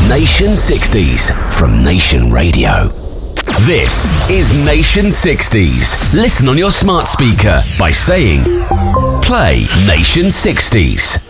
Nation 60s from Nation Radio. This is Nation 60s. Listen on your smart speaker by saying, play Nation 60s.